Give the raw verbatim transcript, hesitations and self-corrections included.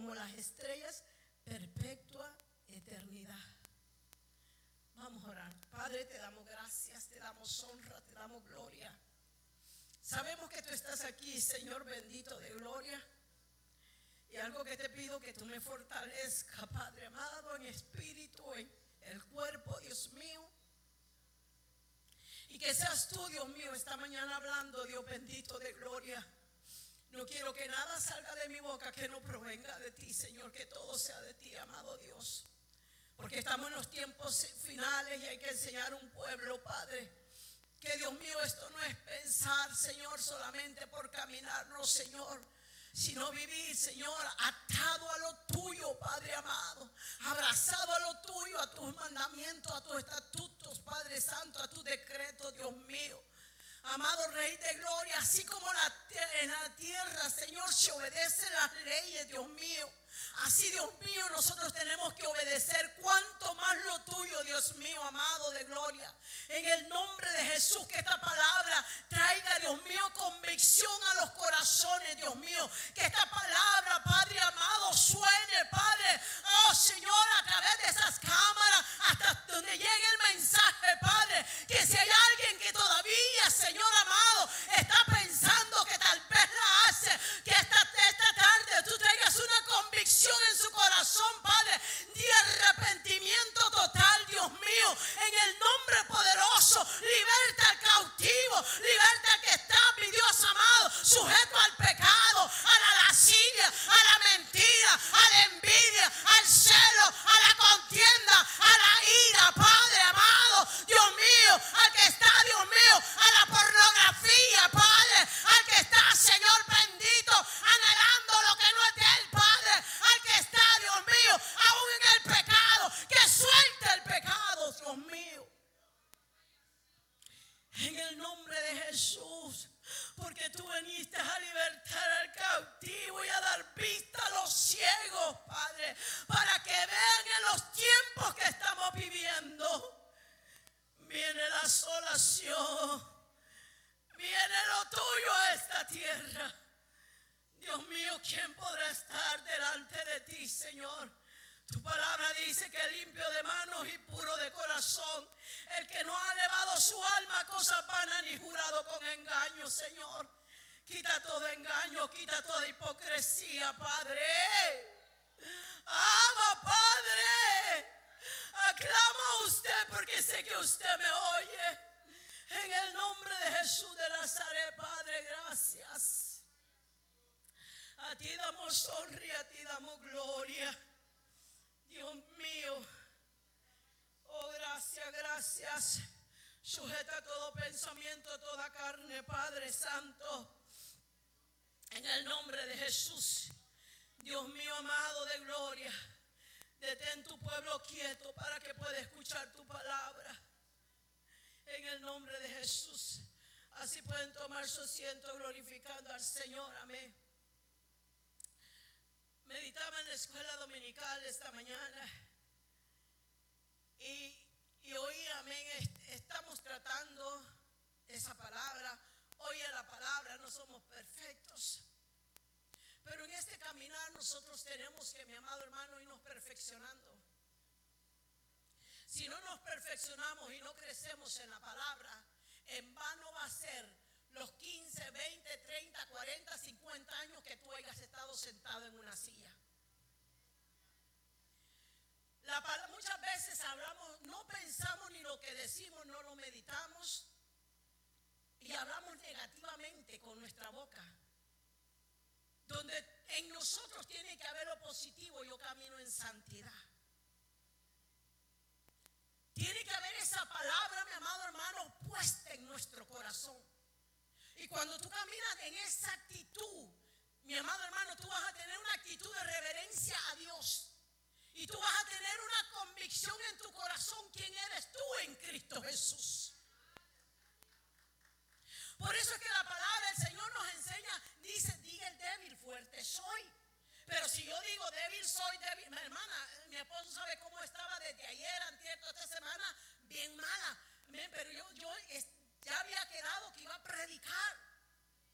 como las estrellas, perpetua eternidad. Vamos a orar. Padre, te damos gracias, te damos honra, te damos gloria. Sabemos que tú estás aquí, Señor bendito de gloria. Y algo que te pido, que tú me fortalezca, Padre amado, en espíritu, en el cuerpo, Dios mío. Y que seas tú, Dios mío, esta mañana hablando, Dios bendito de gloria. No quiero que nada salga de mi boca que no provenga de ti, Señor, que todo sea de ti, amado Dios. Porque estamos en los tiempos finales y hay que enseñar a un pueblo, Padre, que Dios mío, esto no es pensar, Señor, solamente por caminarnos, Señor, sino vivir, Señor, atado a lo tuyo, Padre amado, abrazado a lo tuyo, a tus mandamientos, a tus estatutos, Padre Santo, a tus decretos, Dios mío. Amado Rey de Gloria, así como la, en la tierra, Señor, se obedecen las leyes, Dios mío. Así, Dios mío, nosotros tenemos que obedecer cuanto más lo tuyo, Dios mío, amado de gloria. En el nombre de Jesús, que esta palabra traiga, Dios mío, convicción a los corazones, Dios mío. Que esta palabra, Padre amado, suene, Padre, oh Señor, a través de esas cámaras, hasta donde llegue el mensaje, Padre. Que si hay alguien que todavía, Señor amado, está pensando que tal vez la hace, que esta, esta tarde tú traigas una convicción en su corazón, Padre, de arrepentimiento total, Dios mío, en el nombre poderoso. Liberta al cautivo, liberta al que está, mi Dios amado, sujeto al pecado, a la lascivia, a la mentira, a la envidia, al celo, a la contienda, a la ira, Padre amado, Dios mío, al que está, Dios mío, a la pornografía, Padre, al que está, Señor bendito, anhelando lo que no es de él, Padre, al que está, Dios mío, aún en el pecado, que suelte el pecado, Dios mío. En el nombre de Jesús, porque tú viniste a libertar al cautivo y a dar vista a los ciegos, Padre, para que vean en los tiempos que estamos viviendo. Viene la asolación, viene lo tuyo a esta tierra. Dios mío, ¿quién podrá estar delante de ti, Señor? Tu palabra dice que limpio de manos y puro de corazón, el que no ha elevado su alma a cosas vanas ni jurado con engaño, Señor. Quita todo engaño, quita toda hipocresía, Padre. Ama, Padre. Aclamo a usted porque sé que usted me oye. En el nombre de Jesús de Nazaret, Padre, gracias. A ti damos honra y a ti damos gloria. Dios mío, oh gracias, gracias. Sujeta todo pensamiento, toda carne, Padre Santo. En el nombre de Jesús, Dios mío amado de gloria, detén tu pueblo quieto para que pueda escuchar tu palabra. En el nombre de Jesús, así pueden tomar su asiento glorificando al Señor, amén. Meditaba en la escuela dominical esta mañana y, y hoy, amén, estamos tratando esa palabra. Hoy en la palabra no somos perfectos, pero en este caminar nosotros tenemos que, mi amado hermano, irnos perfeccionando. Si no nos perfeccionamos y no crecemos en la palabra, en vano va a ser los quince, veinte, treinta, cuarenta, cincuenta años que tú hayas estado sentado en una silla. La, muchas veces hablamos, no pensamos ni lo que decimos, no lo meditamos y hablamos negativamente con nuestra boca. Donde en nosotros tiene que haber lo positivo, yo camino en santidad. Tiene que haber esa palabra, mi amado hermano, puesta en nuestro corazón. Y cuando tú caminas en esa actitud, mi amado hermano, tú vas a tener una actitud de reverencia a Dios. Y tú vas a tener una convicción en tu corazón quién eres tú en Cristo Jesús. Por eso es que la palabra del Señor nos enseña, dice, diga el débil, fuerte soy. Pero si yo digo débil soy, débil, mi hermana, mi esposo sabe cómo estaba desde ayer, antier, toda esta semana, bien mala. Pero yo, yo ya había quedado que iba a predicar.